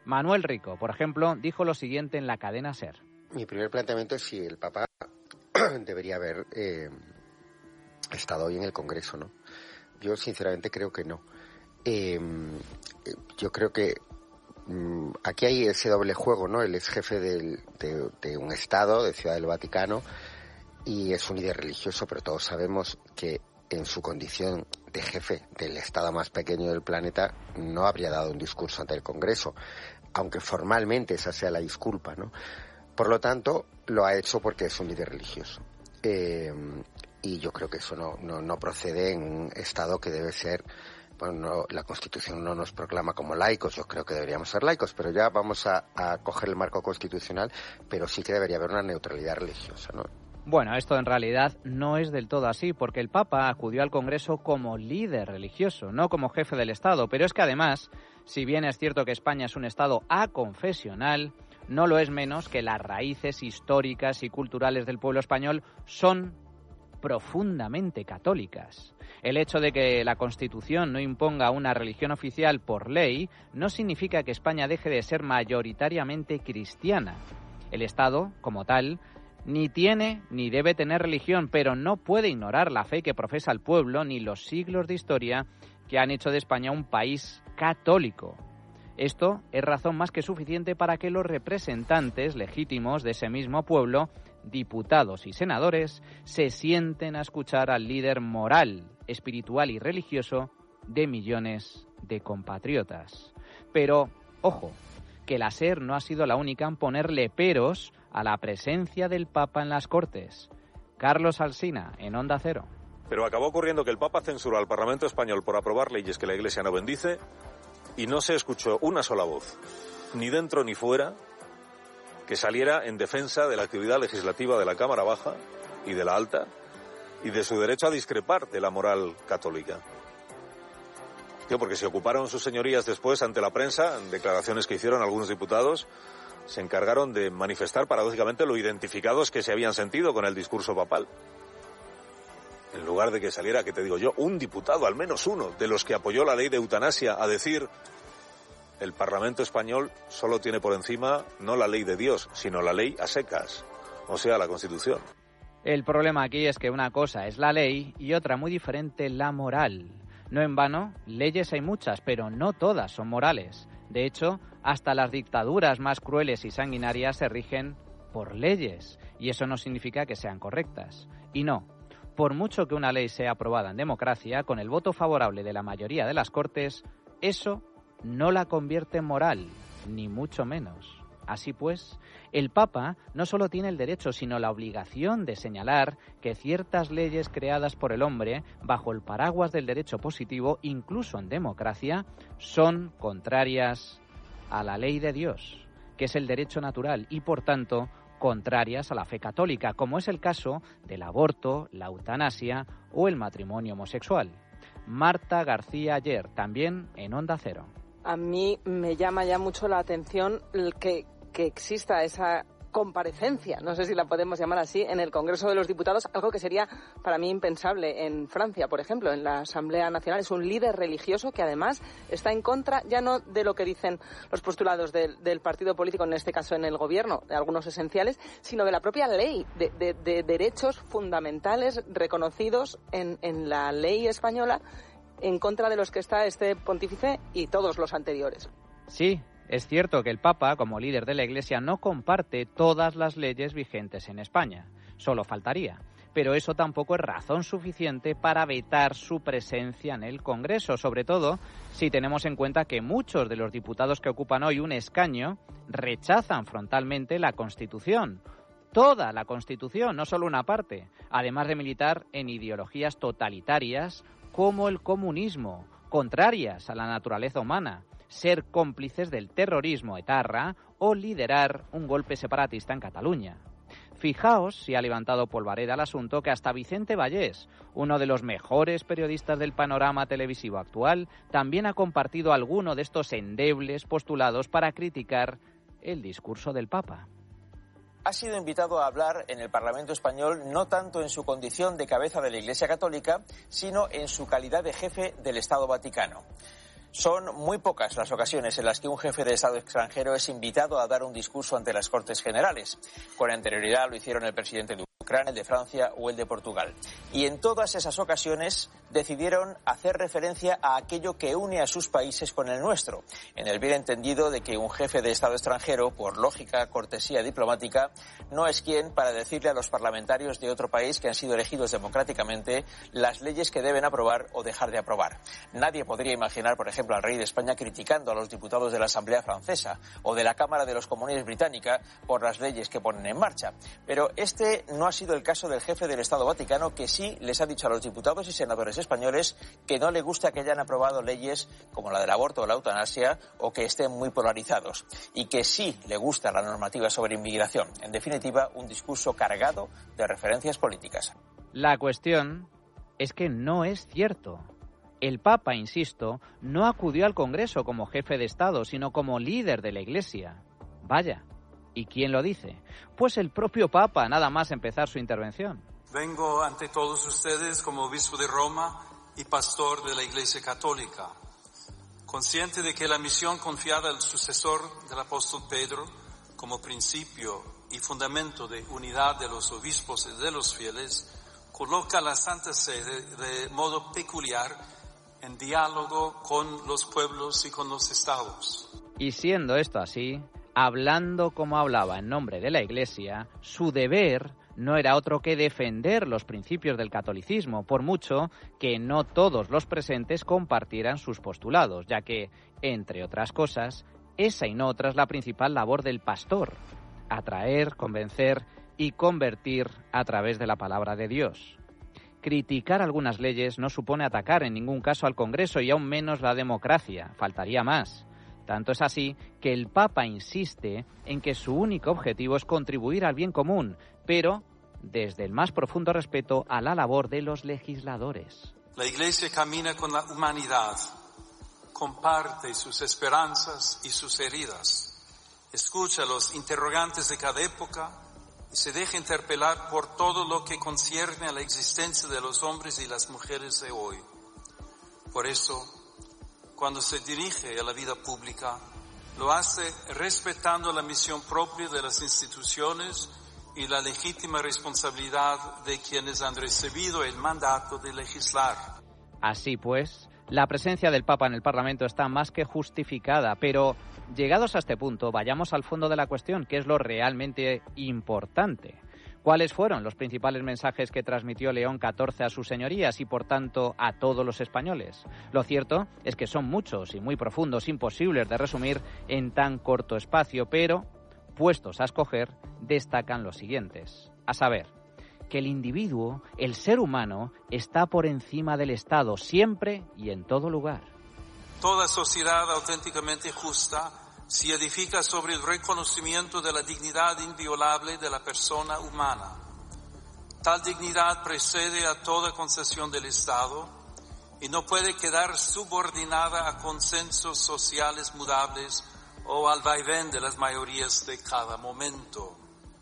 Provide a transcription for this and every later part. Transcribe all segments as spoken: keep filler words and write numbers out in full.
Manuel Rico, por ejemplo, dijo lo siguiente en la cadena SER. Mi primer planteamiento es si el Papa debería haber eh, estado hoy en el Congreso, ¿no? Yo sinceramente creo que no. Eh, yo creo que mm, aquí hay ese doble juego, ¿no? Él es jefe del, de, de un Estado, de Ciudad del Vaticano, y es un líder religioso, pero todos sabemos que en su condición de jefe del Estado más pequeño del planeta no habría dado un discurso ante el Congreso, aunque formalmente esa sea la disculpa, ¿no? Por lo tanto, lo ha hecho porque es un líder religioso. Eh, y yo creo que eso no, no, no procede en un Estado que debe ser, bueno, no, la Constitución no nos proclama como laicos, yo creo que deberíamos ser laicos, pero ya vamos a, a coger el marco constitucional, pero sí que debería haber una neutralidad religiosa, ¿no? Bueno, esto en realidad no es del todo así, porque el Papa acudió al Congreso como líder religioso, no como jefe del Estado. Pero es que además, si bien es cierto que España es un Estado aconfesional, no lo es menos que las raíces históricas y culturales del pueblo español son profundamente católicas. El hecho de que la Constitución no imponga una religión oficial por ley no significa que España deje de ser mayoritariamente cristiana. El Estado, como tal, ni tiene ni debe tener religión, pero no puede ignorar la fe que profesa el pueblo ni los siglos de historia que han hecho de España un país católico. Esto es razón más que suficiente para que los representantes legítimos de ese mismo pueblo, diputados y senadores, se sienten a escuchar al líder moral, espiritual y religioso de millones de compatriotas. Pero, ojo, que la SER no ha sido la única en ponerle peros a la presencia del Papa en las Cortes. Carlos Alsina, en Onda Cero. Pero acabó ocurriendo que el Papa censuró al Parlamento español por aprobar leyes que la Iglesia no bendice y no se escuchó una sola voz, ni dentro ni fuera, que saliera en defensa de la actividad legislativa de la Cámara Baja y de la Alta y de su derecho a discrepar de la moral católica. Tío, porque se ocuparon sus señorías después ante la prensa, en declaraciones que hicieron algunos diputados, se encargaron de manifestar paradójicamente lo identificados que se habían sentido con el discurso papal. En lugar de que saliera, que te digo yo, un diputado, al menos uno, de los que apoyó la ley de eutanasia, a decir: el Parlamento español solo tiene por encima no la ley de Dios, sino la ley a secas, o sea, la Constitución. El problema aquí es que una cosa es la ley y otra muy diferente la moral. No en vano, leyes hay muchas, pero no todas son morales. De hecho, hasta las dictaduras más crueles y sanguinarias se rigen por leyes, y eso no significa que sean correctas. Y no, por mucho que una ley sea aprobada en democracia, con el voto favorable de la mayoría de las Cortes, eso no la convierte en moral, ni mucho menos. Así pues, el Papa no solo tiene el derecho, sino la obligación de señalar que ciertas leyes creadas por el hombre, bajo el paraguas del derecho positivo, incluso en democracia, son contrarias a la ley de Dios, que es el derecho natural, y por tanto contrarias a la fe católica, como es el caso del aborto, la eutanasia o el matrimonio homosexual. Marta García Ayer, también en Onda Cero. A mí me llama ya mucho la atención el que, que exista esa comparecencia, no sé si la podemos llamar así, en el Congreso de los Diputados, algo que sería para mí impensable en Francia, por ejemplo, en la Asamblea Nacional. Es un líder religioso que además está en contra ya no de lo que dicen los postulados del, del partido político, en este caso en el gobierno, de algunos esenciales, sino de la propia ley, de, de, de derechos fundamentales reconocidos en, en la ley española, en contra de los que está este pontífice y todos los anteriores. Sí, es cierto que el Papa, como líder de la Iglesia, no comparte todas las leyes vigentes en España. Solo faltaría. Pero eso tampoco es razón suficiente para vetar su presencia en el Congreso, sobre todo si tenemos en cuenta que muchos de los diputados que ocupan hoy un escaño rechazan frontalmente la Constitución. Toda la Constitución, no solo una parte, además de militar en ideologías totalitarias como el comunismo, contrarias a la naturaleza humana, ser cómplices del terrorismo etarra o liderar un golpe separatista en Cataluña. Fijaos si ha levantado polvareda el asunto que hasta Vicente Vallés, uno de los mejores periodistas del panorama televisivo actual, también ha compartido alguno de estos endebles postulados para criticar el discurso del Papa. Ha sido invitado a hablar en el Parlamento español no tanto en su condición de cabeza de la Iglesia Católica, sino en su calidad de jefe del Estado Vaticano. Son muy pocas las ocasiones en las que un jefe de Estado extranjero es invitado a dar un discurso ante las Cortes Generales. Con anterioridad lo hicieron el presidente de Ucrania, el de Francia o el de Portugal. Y en todas esas ocasiones decidieron hacer referencia a aquello que une a sus países con el nuestro, en el bien entendido de que un jefe de Estado extranjero, por lógica, cortesía diplomática, no es quien para decirle a los parlamentarios de otro país que han sido elegidos democráticamente las leyes que deben aprobar o dejar de aprobar. Nadie podría imaginar, por ejemplo, al rey de España criticando a los diputados de la Asamblea Francesa o de la Cámara de los Comunes británica por las leyes que ponen en marcha. Pero este no ha sido el caso del jefe del Estado Vaticano, que sí les ha dicho a los diputados y senadores españoles que no le gusta que hayan aprobado leyes como la del aborto o la eutanasia o que estén muy polarizados, y que sí le gusta la normativa sobre inmigración. En definitiva, un discurso cargado de referencias políticas. La cuestión es que no es cierto. El Papa, insisto, no acudió al Congreso como jefe de Estado, sino como líder de la Iglesia. Vaya, ¿y quién lo dice? Pues el propio Papa, nada más empezar su intervención. Vengo ante todos ustedes como obispo de Roma y pastor de la Iglesia Católica, consciente de que la misión confiada al sucesor del apóstol Pedro, como principio y fundamento de unidad de los obispos y de los fieles, coloca a la Santa Sede de modo peculiar en diálogo con los pueblos y con los estados. Y siendo esto así, hablando como hablaba en nombre de la Iglesia, su deber no era otro que defender los principios del catolicismo, por mucho que no todos los presentes compartieran sus postulados, ya que, entre otras cosas, esa y no otra es la principal labor del pastor: atraer, convencer y convertir a través de la palabra de Dios. Criticar algunas leyes no supone atacar en ningún caso al Congreso y aún menos la democracia, faltaría más. Tanto es así que el Papa insiste en que su único objetivo es contribuir al bien común, pero desde el más profundo respeto a la labor de los legisladores. La Iglesia camina con la humanidad, comparte sus esperanzas y sus heridas, escucha los interrogantes de cada época y se deja interpelar por todo lo que concierne a la existencia de los hombres y las mujeres de hoy. Por eso, cuando se dirige a la vida pública, lo hace respetando la misión propia de las instituciones y la legítima responsabilidad de quienes han recibido el mandato de legislar. Así pues, la presencia del Papa en el Parlamento está más que justificada, pero llegados a este punto, vayamos al fondo de la cuestión, que es lo realmente importante. ¿Cuáles fueron los principales mensajes que transmitió León catorce a sus señorías y, por tanto, a todos los españoles? Lo cierto es que son muchos y muy profundos, imposibles de resumir en tan corto espacio, pero, puestos a escoger, destacan los siguientes. A saber, que el individuo, el ser humano, está por encima del Estado, siempre y en todo lugar. Toda sociedad auténticamente justa se edifica sobre el reconocimiento de la dignidad inviolable de la persona humana. Tal dignidad precede a toda concesión del Estado y no puede quedar subordinada a consensos sociales mudables o al vaivén de las mayorías de cada momento.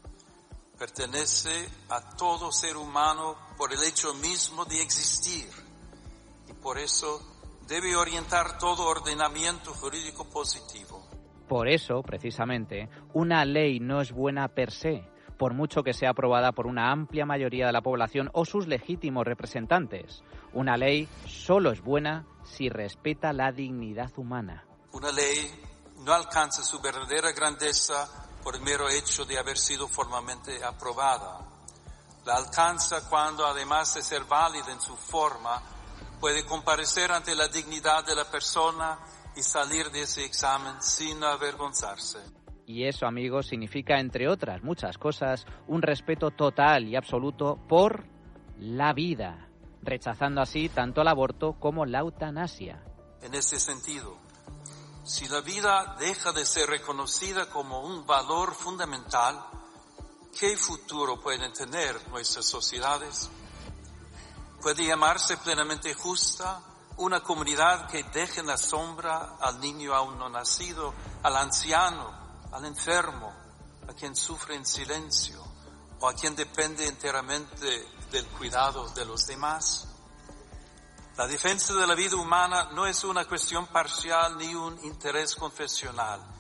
Pertenece a todo ser humano por el hecho mismo de existir y por eso debe orientar todo ordenamiento jurídico positivo. Por eso, precisamente, una ley no es buena per se, por mucho que sea aprobada por una amplia mayoría de la población o sus legítimos representantes. Una ley solo es buena si respeta la dignidad humana. Una ley no alcanza su verdadera grandeza por el mero hecho de haber sido formalmente aprobada. La alcanza cuando, además de ser válida en su forma, puede comparecer ante la dignidad de la persona y salir de ese examen sin avergonzarse. Y eso, amigos, significa, entre otras muchas cosas, un respeto total y absoluto por la vida, rechazando así tanto el aborto como la eutanasia. En ese sentido, si la vida deja de ser reconocida como un valor fundamental, ¿qué futuro pueden tener nuestras sociedades? ¿Puede llamarse plenamente justa una comunidad que deje en la sombra al niño aún no nacido, al anciano, al enfermo, a quien sufre en silencio o a quien depende enteramente del cuidado de los demás? La defensa de la vida humana no es una cuestión parcial ni un interés confesional.